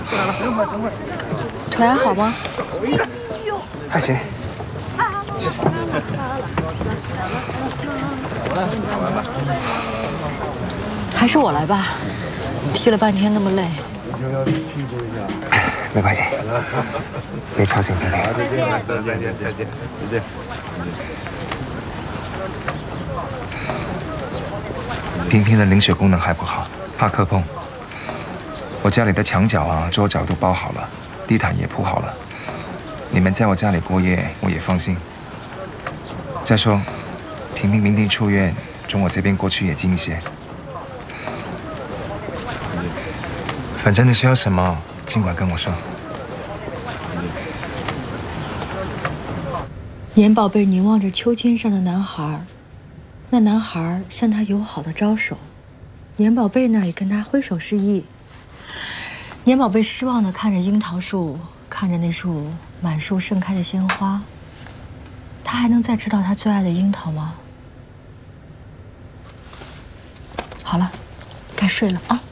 腿还好吗？ 还行。 还是我来吧，踢了半天那么累。 没关系，别吵醒平平。 再见。 平平的凝血功能还不好，怕磕碰。我家里的墙角啊、桌角都包好了，地毯也铺好了。你们在我家里过夜，我也放心。再说，平平明天出院，从我这边过去也近一些。反正你需要什么，尽管跟我说。 年宝贝凝望着秋千上的男孩，那男孩向他友好的招手，年宝贝呢也跟他挥手示意。年宝贝失望地看着樱桃树，看着那束满树盛开的鲜花。他还能再吃到他最爱的樱桃吗？好了，该睡了啊。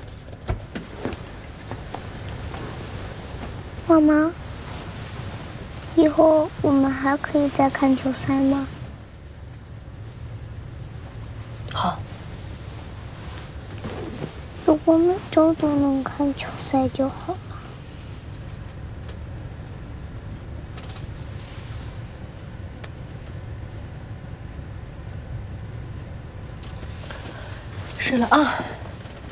妈妈，以后我们还可以再看球赛吗？ 好。 如果每周都能看球赛就好了。 睡了啊。